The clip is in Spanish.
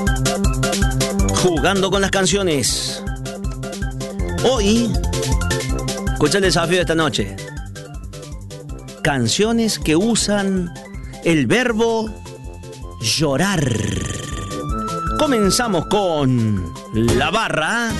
Jugando con las canciones. Hoy, escucha el desafío de esta noche. Canciones que usan el verbo llorar. Comenzamos con La Barra.